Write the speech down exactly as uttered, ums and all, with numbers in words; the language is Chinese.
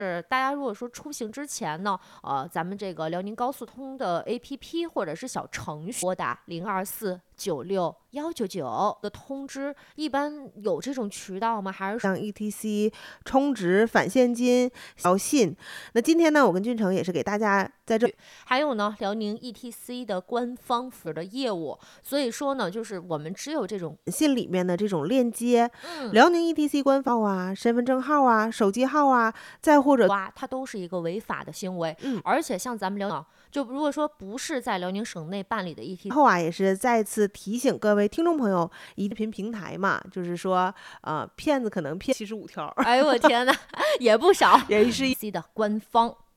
是大家如果说出行之前呢，呃，咱们这个辽宁高速通的 A P P 或者是小程序拨打零二四九六幺九九的通知，一般有这种渠道吗？还是像 E T C 充值返现金、小信。那今天呢，我跟俊成也是给大家在这， 还有呢，辽宁 E T C 的官方服的业务，所以说呢，就是我们只有这种信里面的这种链接， 嗯。 辽宁 E T C 官方啊、身份证号啊、手机号啊，再或者哇，它都是一个违法的行为， 嗯， 而且像咱们辽宁，就如果说不是在辽宁省内办理的 E T C， 后啊，也是再次提醒各位听众朋友，一频平台嘛，就是说，呃，骗子可能骗七十五条， 哎呦我天呐，也不少， 也是 C 的官方